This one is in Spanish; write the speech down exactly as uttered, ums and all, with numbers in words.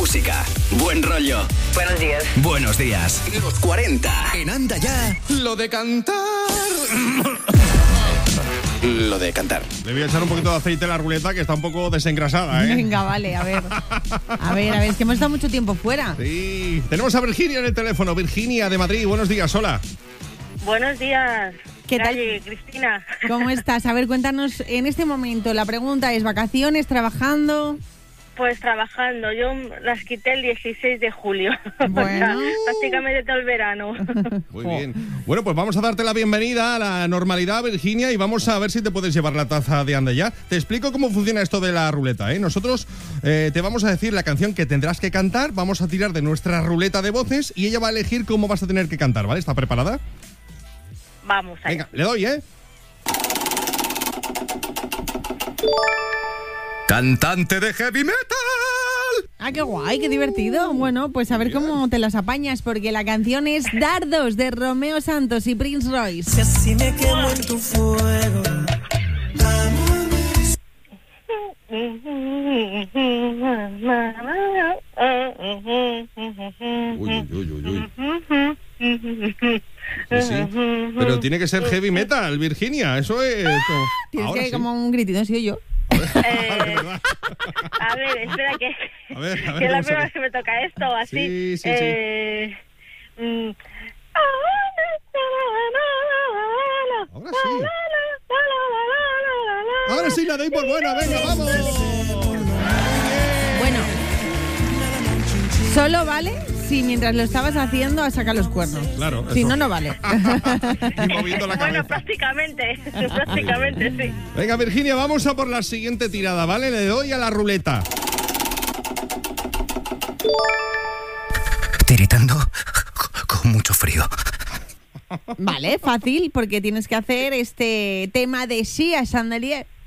música, buen rollo. Buenos días. Buenos días. Los cuarenta. En Anda Ya. Lo de cantar. Lo de cantar. Le voy a echar un poquito de aceite a la ruleta, que está un poco desengrasada, ¿eh? Venga, vale, a ver. A ver, a ver, es que hemos estado mucho tiempo fuera. Sí. Tenemos a Virginia en el teléfono. Virginia de Madrid, buenos días, hola. Buenos días. ¿Qué tal? Calle, Cristina. ¿Cómo estás? A ver, cuéntanos en este momento. La pregunta es, ¿vacaciones, trabajando? Pues trabajando. Yo las quité el dieciséis de julio. Bueno. O sea, prácticamente todo el verano. Muy bien. Bueno, pues vamos a darte la bienvenida a la normalidad, Virginia, y vamos a ver si te puedes llevar la taza de Anda Ya. Te explico cómo funciona esto de la ruleta, ¿eh? Nosotros eh, te vamos a decir la canción que tendrás que cantar, vamos a tirar de nuestra ruleta de voces y ella va a elegir cómo vas a tener que cantar, ¿vale? ¿Está preparada? Vamos ahí. Venga, le doy, ¿eh? Cantante de heavy metal. Ah, qué guay, qué divertido. Bueno, pues a ver cómo te las apañas, porque la canción es Dardos, de Romeo Santos y Prince Royce. Si así me quemo en tu fuego. Uy, uy, uy, uy. Sí, sí. Pero tiene que ser heavy metal, Virginia. Eso es... como- Tienes Ahora que sí. como un gritito, sí yo. Eh, a ver, espera que, A ver, a ver, que es la vamos a primera ver. vez que me toca esto, así. Sí, sí, sí. eh, mm, Ahora sí. Ahora sí la doy por buena, venga, vamos. Bueno, solo vale si mientras lo estabas haciendo has sacado los cuernos. Claro, Si eso. no, no vale. Y moviendo la Bueno, cabeza. prácticamente, prácticamente, sí. Venga, Virginia, vamos a por la siguiente tirada, ¿vale? Le doy a la ruleta. Tiritando con mucho frío. Vale, fácil, porque tienes que hacer este tema de Sia Chandelier.